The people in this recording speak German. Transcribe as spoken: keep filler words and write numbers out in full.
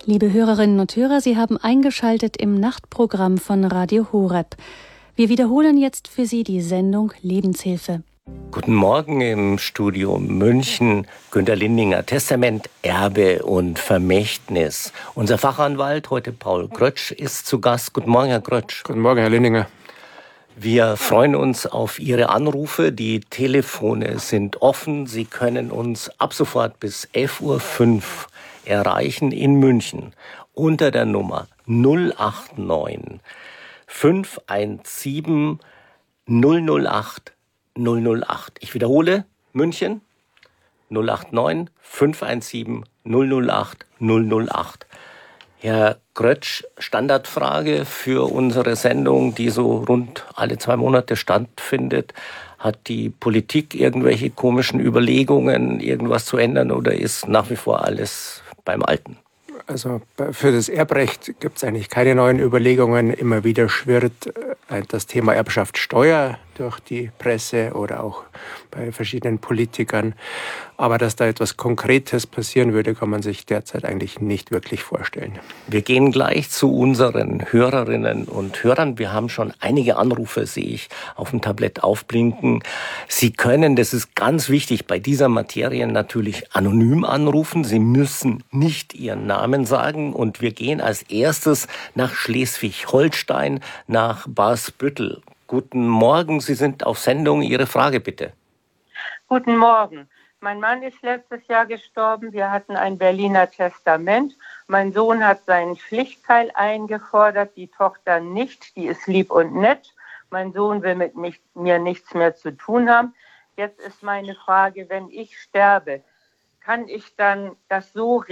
Liebe Hörerinnen und Hörer, Sie haben eingeschaltet im Nachtprogramm von Radio Horeb. Wir wiederholen jetzt für Sie die Sendung Lebenshilfe. Guten Morgen im Studio München. Günter Lindinger, Testament, Erbe und Vermächtnis. Unser Fachanwalt, heute Paul Grötsch, ist zu Gast. Guten Morgen, Herr Grötsch. Guten Morgen, Herr Lindinger. Wir freuen uns auf Ihre Anrufe. Die Telefone sind offen. Sie können uns ab sofort bis elf Uhr fünf erreichen in München unter der Nummer null acht neun fünf eins sieben null null acht null null acht. Ich wiederhole, München null acht neun fünf eins sieben null null acht null null acht. Herr Grötsch, Standardfrage für unsere Sendung, die so rund alle zwei Monate stattfindet. Hat die Politik irgendwelche komischen Überlegungen, irgendwas zu ändern, oder ist nach wie vor alles beim Alten? Also für das Erbrecht gibt es eigentlich keine neuen Überlegungen. Immer wieder schwirrt das Thema Erbschaftssteuer durch die Presse oder auch bei verschiedenen Politikern. Aber dass da etwas Konkretes passieren würde, kann man sich derzeit eigentlich nicht wirklich vorstellen. Wir gehen gleich zu unseren Hörerinnen und Hörern. Wir haben schon einige Anrufe, sehe ich, auf dem Tablett aufblinken. Sie können, das ist ganz wichtig, bei dieser Materie natürlich anonym anrufen. Sie müssen nicht Ihren Namen sagen. Und wir gehen als erstes nach Schleswig-Holstein, nach Barsbüttel. Guten Morgen, Sie sind auf Sendung. Ihre Frage bitte. Guten Morgen. Mein Mann ist letztes Jahr gestorben. Wir hatten ein Berliner Testament. Mein Sohn hat seinen Pflichtteil eingefordert, die Tochter nicht. Die ist lieb und nett. Mein Sohn will mit mich, mir nichts mehr zu tun haben. Jetzt ist meine Frage, wenn ich sterbe, kann ich dann das so